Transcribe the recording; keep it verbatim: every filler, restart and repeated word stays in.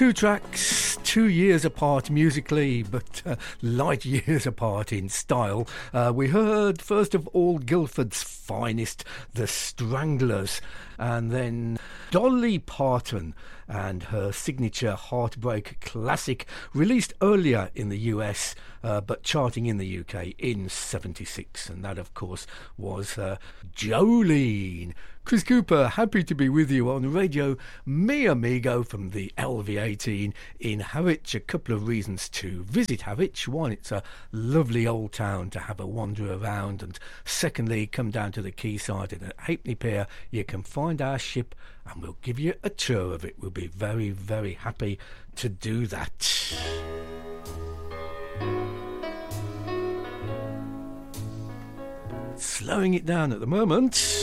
Two tracks, two years apart musically, but uh, light years apart in style. Uh, we heard first of all Guildford's finest, The Stranglers, and then Dolly Parton and her signature heartbreak classic, released earlier in the U S uh, but charting in the U K in seventy-six, and that of course was uh, Jolene. Chris Cooper, happy to be with you on Radio Mi Amigo from the L V eighteen in Harwich. A couple of reasons to visit Harwich. One, it's a lovely old town to have a wander around, and secondly, come down to the quayside and at Halfpenny Pier you can find our ship and we'll give you a tour of it. We'll be very, very happy to do that. Slowing it down at the moment.